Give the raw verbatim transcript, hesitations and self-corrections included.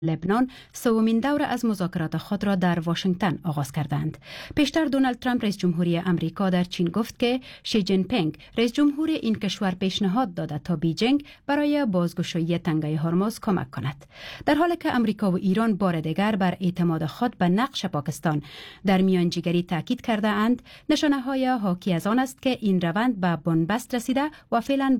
لبنان سومین دور از مذاکرات خود را در واشنگتن آغاز کردند. پیشتر دونالد ترامپ رئیس جمهوری آمریکا در چین گفت که شی جین پینگ رئیس جمهور این کشور پیشنهاد داده تا بیجینگ برای بازگشایی تنگه هرمز کمک کند. در حالی که آمریکا و ایران بار دیگر بر اعتماد خود به نقش پاکستان در میانجیگری تاکید کرده اند، نشانه های حاکی از آن است که این روند به بنبست رسیده و فعلا